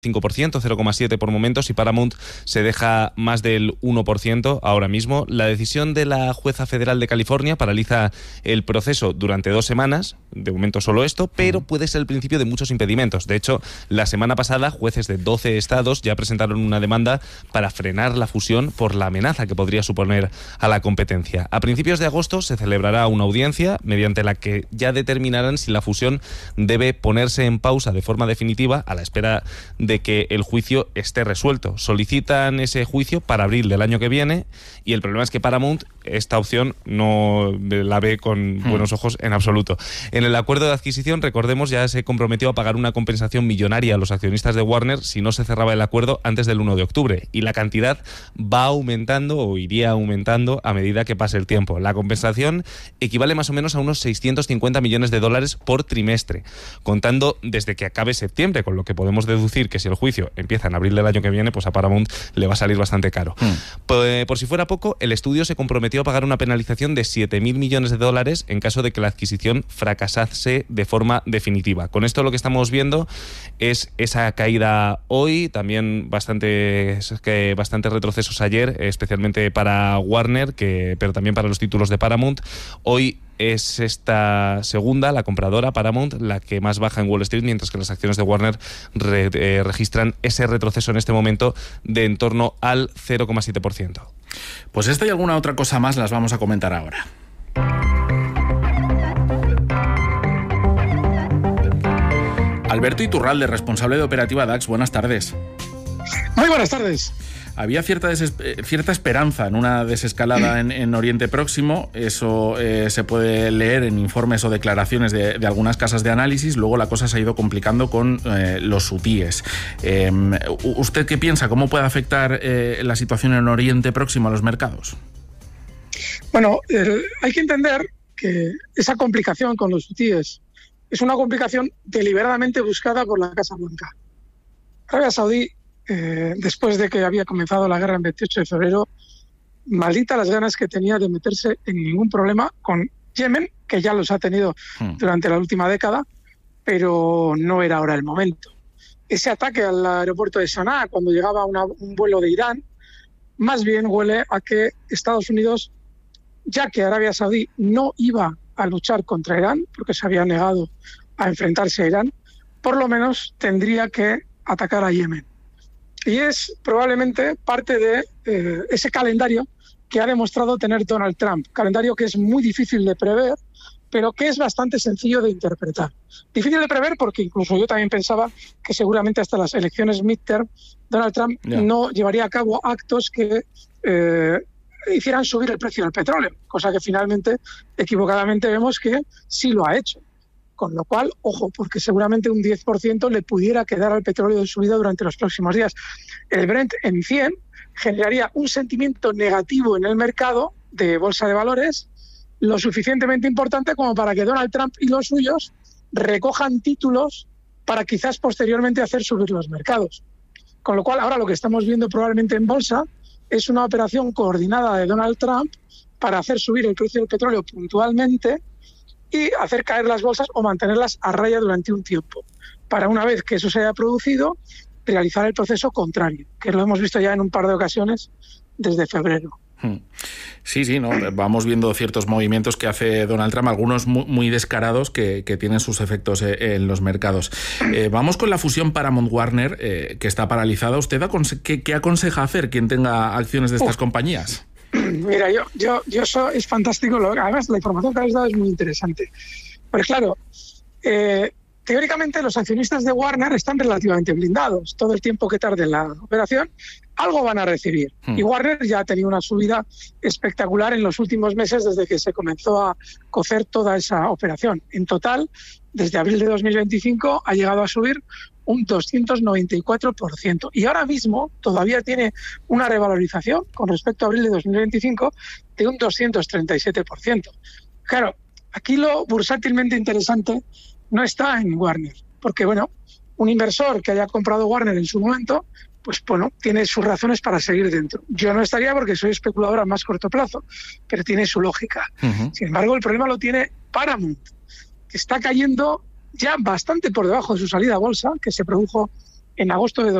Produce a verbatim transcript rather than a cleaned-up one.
cinco por ciento, cero coma siete por ciento por momentos, y Paramount se deja más del uno por ciento ahora mismo. La decisión de la jueza federal de California paraliza el proceso durante dos semanas, de momento solo esto, pero puede ser el principio de muchos impedimentos. De hecho, la semana pasada, jueces de doce estados ya presentaron una demanda para frenar la fusión por la amenaza que podría suponer a la competencia. A principios de agosto se celebrará una audiencia mediante la que ya determinarán si la fusión debe ponerse en pausa de forma definitiva a la espera de que el juicio esté resuelto. Solicitan ese juicio para abril del año que viene, y el problema es que Paramount esta opción no la ve con buenos ojos en absoluto. En el acuerdo de adquisición, recordemos, ya se comprometió a pagar una compensación millonaria a los accionistas de Warner si no se cerraba el acuerdo antes del uno de octubre, y la cantidad va aumentando o iría aumentando a medida que pase el tiempo. La compensación equivale más o menos a unos seiscientos cincuenta millones de dólares por trimestre, contando desde que acabe septiembre, con lo que podemos deducir que si el juicio empieza en abril del año que viene, pues a Paramount le va a salir bastante caro. Mm. Por, por si fuera poco, el estudio se comprometió a pagar una penalización de siete mil millones de dólares en caso de que la adquisición fracasase de forma definitiva. Con esto lo que estamos viendo es esa caída hoy, también bastante, que bastantes retrocesos ayer, especialmente para Warner, que, pero también para los títulos de Paramount. Hoy es esta segunda, la compradora Paramount, la que más baja en Wall Street, mientras que las acciones de Warner re, eh, registran ese retroceso en este momento de en torno al cero coma siete por ciento. Pues esta y alguna otra cosa más las vamos a comentar ahora. Alberto Iturralde, responsable de operativa D A X, buenas tardes. Muy buenas tardes. Había cierta, deses- cierta esperanza en una desescalada en, en Oriente Próximo. Eso eh, se puede leer en informes o declaraciones de, de algunas casas de análisis. Luego la cosa se ha ido complicando con eh, los hutíes. Eh, ¿Usted qué piensa? ¿Cómo puede afectar eh, la situación en Oriente Próximo a los mercados? Bueno, eh, hay que entender que esa complicación con los hutíes es una complicación deliberadamente buscada por la Casa Blanca. Arabia Saudí, Eh, después de que había comenzado la guerra el veintiocho de febrero, maldita las ganas que tenía de meterse en ningún problema con Yemen, que ya los ha tenido hmm. durante la última década, pero no era ahora el momento. Ese ataque al aeropuerto de Sanaa, cuando llegaba una, un vuelo de Irán, más bien huele a que Estados Unidos, ya que Arabia Saudí no iba a luchar contra Irán, porque se había negado a enfrentarse a Irán, por lo menos tendría que atacar a Yemen. Y es probablemente parte de eh, ese calendario que ha demostrado tener Donald Trump. Calendario que es muy difícil de prever, pero que es bastante sencillo de interpretar. Difícil de prever porque incluso yo también pensaba que seguramente hasta las elecciones midterm Donald Trump yeah. no llevaría a cabo actos que eh, hicieran subir el precio del petróleo, cosa que finalmente, equivocadamente, vemos que sí lo ha hecho. Con lo cual, ojo, porque seguramente un diez por ciento le pudiera quedar al petróleo de subida durante los próximos días. El Brent en cien generaría un sentimiento negativo en el mercado de bolsa de valores, lo suficientemente importante como para que Donald Trump y los suyos recojan títulos para quizás posteriormente hacer subir los mercados. Con lo cual, ahora lo que estamos viendo probablemente en bolsa es una operación coordinada de Donald Trump para hacer subir el precio del petróleo puntualmente y hacer caer las bolsas o mantenerlas a raya durante un tiempo, para una vez que eso se haya producido, realizar el proceso contrario, que lo hemos visto ya en un par de ocasiones desde febrero. Sí, sí, ¿no? Vamos viendo ciertos movimientos que hace Donald Trump, algunos muy, muy descarados que, que tienen sus efectos en los mercados. Eh, vamos con la fusión Paramount-Warner, eh, que está paralizada. ¿Usted aconse- qué, qué aconseja hacer quien tenga acciones de estas Uf. compañías? Mira, yo, yo, yo eso es fantástico. Además, la información que habéis dado es muy interesante. Porque claro, eh, teóricamente los accionistas de Warner están relativamente blindados. Todo el tiempo que tarde la operación, algo van a recibir. Hmm. Y Warner ya ha tenido una subida espectacular en los últimos meses desde que se comenzó a cocer toda esa operación. En total, desde abril de dos mil veinticinco ha llegado a subir un doscientos noventa y cuatro por ciento. Y ahora mismo todavía tiene una revalorización con respecto a abril de dos mil veinticinco de un doscientos treinta y siete por ciento. Claro, aquí lo bursátilmente interesante no está en Warner, porque bueno, un inversor que haya comprado Warner en su momento, pues bueno, tiene sus razones para seguir dentro. Yo no estaría porque soy especulador a más corto plazo, pero tiene su lógica. Uh-huh. Sin embargo, el problema lo tiene Paramount, que está cayendo ya bastante por debajo de su salida a bolsa, que se produjo en agosto de